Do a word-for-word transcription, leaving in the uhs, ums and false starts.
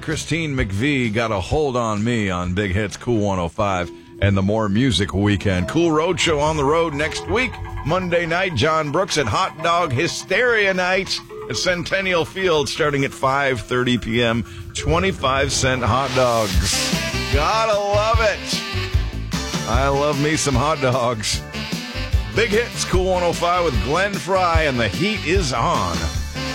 Christine McVie got a hold on me on Big Hits Cool one oh five and the More Music Weekend. Cool Road Show on the road next week. Monday night, John Brooks and Hot Dog Hysteria Night at Centennial Field starting at five thirty p.m. twenty-five cent hot dogs. Gotta love it. I love me some hot dogs. Big Hits Cool one oh five with Glenn Fry, and the heat is on.